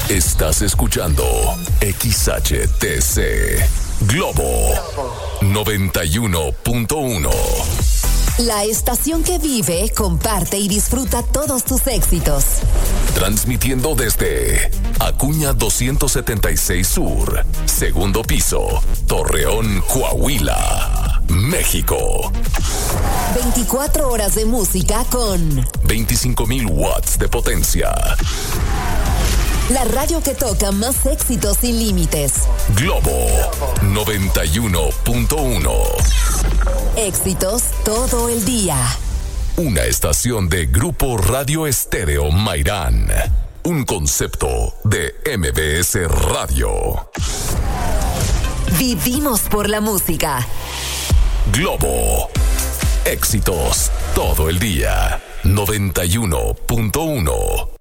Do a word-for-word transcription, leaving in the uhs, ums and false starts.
Estás escuchando X H T C Globo noventa y uno punto uno. La estación que vive, comparte y disfruta todos tus éxitos. Transmitiendo desde Acuña doscientos setenta y seis Sur, segundo piso, Torreón, Coahuila, México. veinticuatro horas de música con veinticinco mil watts de potencia. La radio que toca más éxitos sin límites. Globo noventa y uno punto uno. Éxitos todo el día. Una estación de Grupo Radio Estéreo Mairán. Un concepto de M B S Radio. Vivimos por la música. Globo. Éxitos todo el día. noventa y uno punto uno.